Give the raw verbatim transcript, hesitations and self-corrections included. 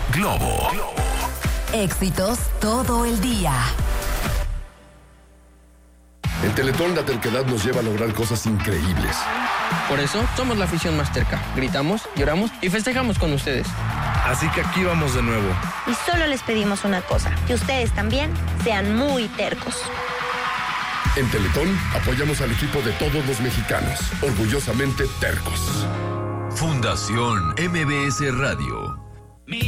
Globo. Éxitos todo el día. En Teletón la terquedad nos lleva a lograr cosas increíbles. Por eso somos la afición más terca. Gritamos, lloramos y festejamos con ustedes. Así que aquí vamos de nuevo. Y solo les pedimos una cosa, que ustedes también sean muy tercos. En Teletón apoyamos al equipo de todos los mexicanos, orgullosamente tercos. Fundación M B S Radio.